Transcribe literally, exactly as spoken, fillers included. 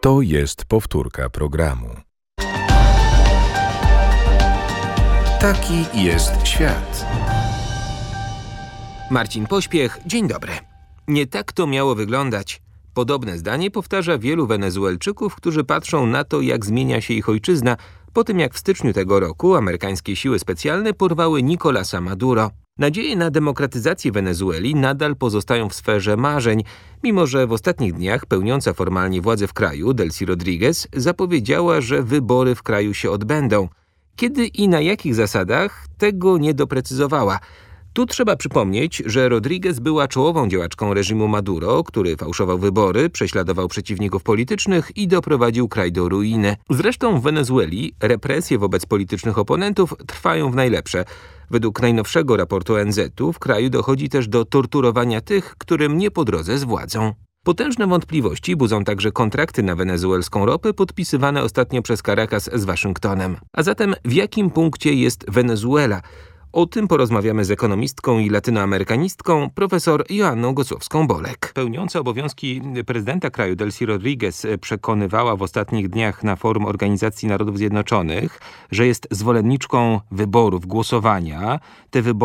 To jest powtórka programu. Taki jest świat. Marcin Pośpiech, dzień dobry. Nie tak to miało wyglądać. Podobne zdanie powtarza wielu Wenezuelczyków, którzy patrzą na to, jak zmienia się ich ojczyzna, po tym jak w styczniu tego roku amerykańskie siły specjalne porwały Nicolasa Maduro. Nadzieje na demokratyzację Wenezueli nadal pozostają w sferze marzeń, mimo że w ostatnich dniach pełniąca formalnie władzę w kraju Delcy Rodriguez zapowiedziała, że wybory w kraju się odbędą. Kiedy i na jakich zasadach, tego nie doprecyzowała. Tu trzeba przypomnieć, że Rodriguez była czołową działaczką reżimu Maduro, który fałszował wybory, prześladował przeciwników politycznych i doprowadził kraj do ruiny. Zresztą w Wenezueli represje wobec politycznych oponentów trwają w najlepsze. Według najnowszego raportu O N Z-u w kraju dochodzi też do torturowania tych, którym nie po drodze z władzą. Potężne wątpliwości budzą także kontrakty na wenezuelską ropę podpisywane ostatnio przez Caracas z Waszyngtonem. A zatem w jakim punkcie jest Wenezuela? O tym porozmawiamy z ekonomistką i latynoamerykanistką profesor Joanną Gocłowską-Bolek. Pełniąca obowiązki prezydenta kraju Delcy Rodriguez przekonywała w ostatnich dniach na forum Organizacji Narodów Zjednoczonych, że jest zwolenniczką wyborów, głosowania. Te wybory